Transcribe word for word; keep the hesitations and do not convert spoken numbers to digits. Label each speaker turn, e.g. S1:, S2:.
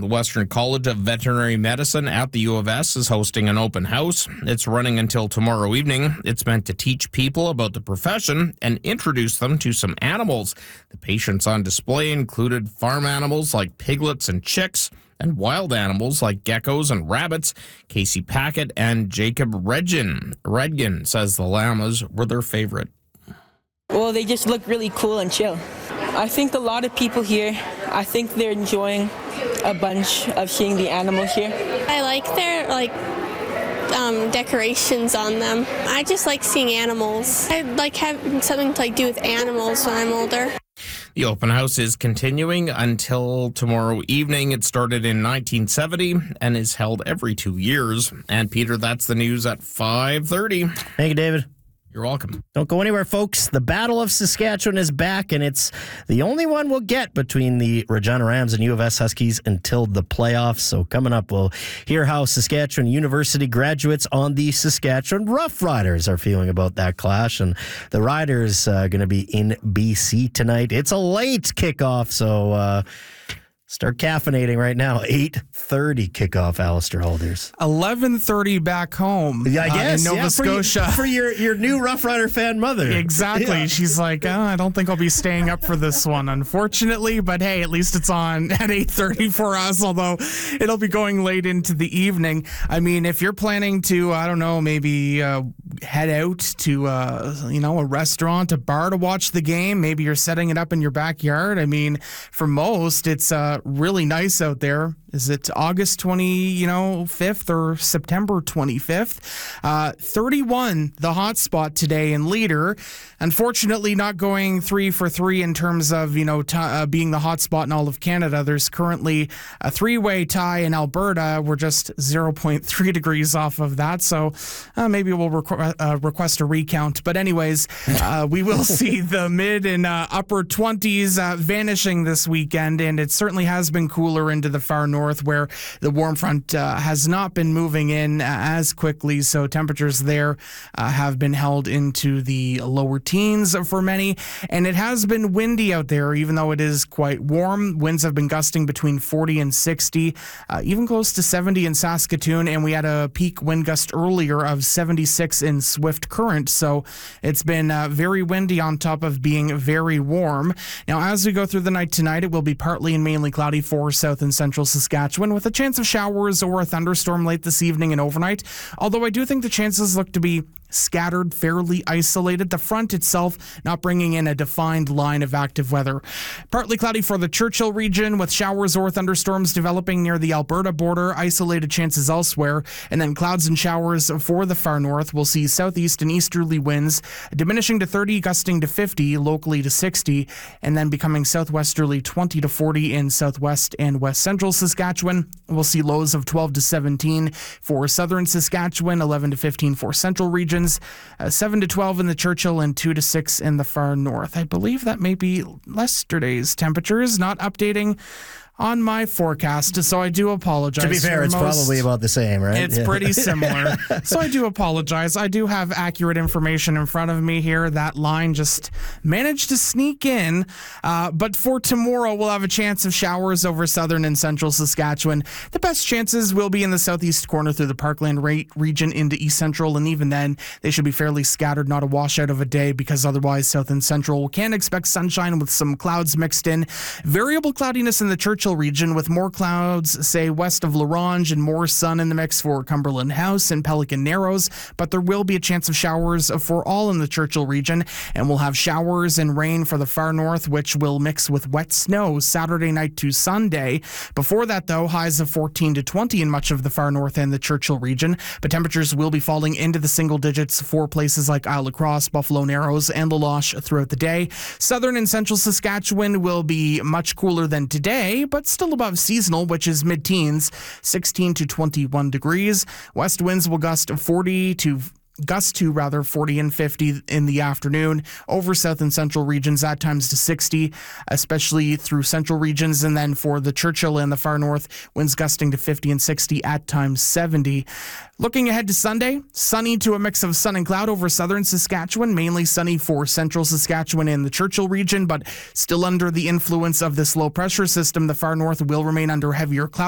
S1: Western College of Veterinary Medicine at the U of S is hosting an open house. It's running until tomorrow evening. It's meant to teach people about the profession and introduce them to some animals. The patients on display included farm animals like piglets and chicks, and wild animals like geckos and rabbits. Casey Packett and Jacob Redgen, Redgen says the llamas were their favorite.
S2: Well, they just look really cool and chill. I think a lot of people here, I think they're enjoying a bunch of seeing the animals here.
S3: I like their like um, decorations on them. I just like seeing animals. I like having something to like do with animals when I'm older.
S1: The open house is continuing until tomorrow evening. It started in nineteen seventy and is held every two years. And Peter, that's the news at five thirty.
S4: Thank you, David.
S1: You're welcome.
S4: Don't go anywhere, folks. The Battle of Saskatchewan is back, and it's the only one we'll get between the Regina Rams and U of S Huskies until the playoffs. So coming up, we'll hear how Saskatchewan University graduates on the Saskatchewan Roughriders are feeling about that clash. And the Riders are uh, going to be in B C tonight. It's a late kickoff, so... Uh, Start caffeinating right now. eight thirty kickoff, Alistair Holders.
S5: eleven thirty back home
S4: yeah, I guess,
S5: uh, in Nova
S4: yeah,
S5: Scotia.
S4: For, your, for your, your new Rough Rider fan mother.
S5: Exactly. Yeah. She's like, oh, I don't think I'll be staying up for this one, unfortunately. But hey, at least it's on at eight thirty for us, although it'll be going late into the evening. I mean, if you're planning to, I don't know, maybe uh, head out to, uh, you know, a restaurant, a bar to watch the game, maybe you're setting it up in your backyard. I mean, for most, it's... Uh, really nice out there. Is it August twenty, you know, fifth or September twenty-fifth? Uh, thirty-one, the hot spot today in Leader. Unfortunately, not going three for three in terms of, you know, t- uh, being the hot spot in all of Canada. There's currently a three-way tie in Alberta. We're just zero point three degrees off of that. So uh, maybe we'll requ- uh, request a recount. But anyways, uh, we will see the mid and uh, upper twenties uh, vanishing this weekend. And it certainly has been cooler into the far north, where the warm front uh, has not been moving in uh, as quickly. So temperatures there uh, have been held into the lower teens for many. And it has been windy out there, even though it is quite warm. Winds have been gusting between forty and sixty, uh, even close to seventy in Saskatoon. And we had a peak wind gust earlier of seventy-six in Swift Current. So it's been uh, very windy on top of being very warm. Now, as we go through the night tonight, it will be partly and mainly cloudy for south and central Saskatchewan, with a chance of showers or a thunderstorm late this evening and overnight. Although I do think the chances look to be scattered, fairly isolated. The front itself not bringing in a defined line of active weather. Partly cloudy for the Churchill region, with showers or thunderstorms developing near the Alberta border, isolated chances elsewhere, and then clouds and showers for the far north. We'll see southeast and easterly winds diminishing to thirty, gusting to fifty, locally to sixty, and then becoming southwesterly twenty to forty in southwest and west central Saskatchewan. We'll see lows of twelve to seventeen for southern Saskatchewan, eleven to fifteen for central regions, uh, seven to twelve in the Churchill, and two to six in the far north. I believe that may be yesterday's temperatures, not updating on my forecast, so I do apologize.
S4: To be fair, it's most, probably about the same, right?
S5: It's
S4: yeah.
S5: pretty similar. So I do apologize. I do have accurate information in front of me here. That line just managed to sneak in. Uh, but for tomorrow, we'll have a chance of showers over southern and central Saskatchewan. The best chances will be in the southeast corner through the Parkland re- region into east central, and even then, they should be fairly scattered, not a washout of a day, because otherwise, south and central can expect sunshine with some clouds mixed in. Variable cloudiness in the Churchill region, with more clouds, say, west of La Ronge, and more sun in the mix for Cumberland House and Pelican Narrows, but there will be a chance of showers for all in the Churchill region, and we'll have showers and rain for the far north, which will mix with wet snow Saturday night to Sunday. Before that, though, highs of fourteen to twenty in much of the far north and the Churchill region, but temperatures will be falling into the single digits for places like Isle La Crosse, Buffalo Narrows, and La Loche throughout the day. Southern and central Saskatchewan will be much cooler than today, but still above seasonal, which is mid-teens, sixteen to twenty-one degrees. West winds will gust forty to Gusts to rather forty and fifty in the afternoon over south and central regions, at times to sixty, especially through central regions. And then for the Churchill and the far north, winds gusting to fifty and sixty, at times seventy. Looking ahead to Sunday, sunny to a mix of sun and cloud over southern Saskatchewan, mainly sunny for central Saskatchewan and the Churchill region, but still under the influence of this low pressure system. The far north will remain under heavier cloud